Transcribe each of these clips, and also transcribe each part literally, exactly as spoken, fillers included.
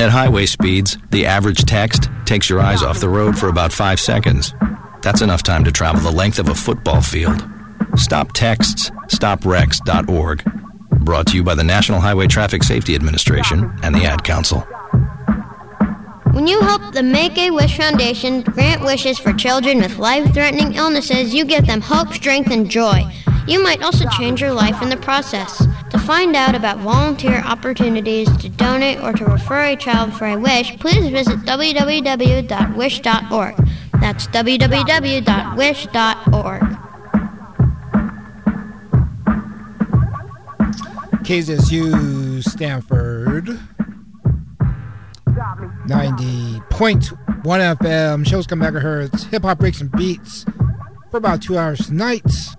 At highway speeds, the average text takes your eyes off the road for about five seconds. That's enough time to travel the length of a football field. Stop texts, stop wrecks dot org. Brought to you by the National Highway Traffic Safety Administration and the Ad Council. When you help the Make-A-Wish Foundation grant wishes for children with life-threatening illnesses, you give them hope, strength, and joy. You might also change your life in the process. To find out about volunteer opportunities to donate or to refer a child for a wish, please visit w w w dot wish dot org. That's w w w dot wish dot org. K Z S U Stanford ninety point one F M, shows come megahertz, hip hop breaks and beats for about two hours tonight.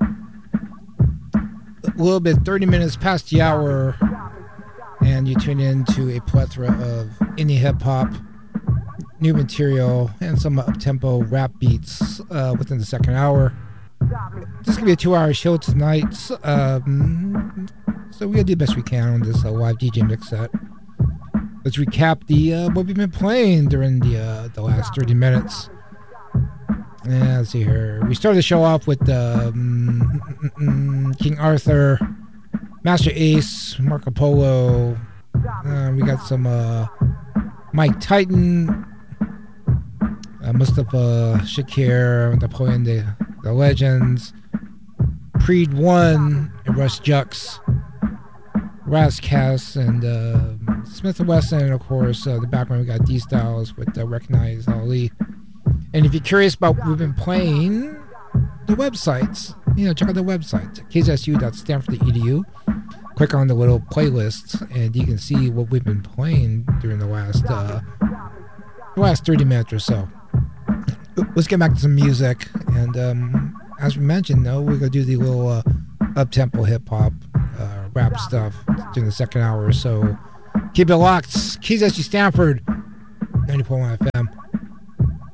A little bit, thirty minutes past the hour, and you tune in to a plethora of indie hip hop, new material, and some up tempo rap beats uh, within the second hour. This is gonna be a two hour show tonight, um, so we're gonna do the best we can on this uh, live D J mix set. Let's recap the uh, what we've been playing during the uh, the last thirty minutes. Yeah, let's see here. We started the show off with um, mm, mm, mm, King Arthur, Master Ace, Marco Polo. Uh, we got some uh, Mike Titan, uh, Mustafa Shakir, Napoleon the, the Legends, Preed One, and Russ Jux, Razcast, and uh, Smith and Wesson, and of course, uh, the background we got D Styles with uh, Recognize Ali. And if you're curious about what we've been playing, the websites, you know, check out the website, k z s u dot stanford dot e d u. Click on the little playlist, and you can see what we've been playing during the last, uh, the last thirty minutes or so. Let's get back to some music, and um, as we mentioned, though, we're gonna do the little uh, up-tempo hip-hop uh, rap stuff during the second hour. So keep it locked. K Z S U Stanford, ninety point one F M.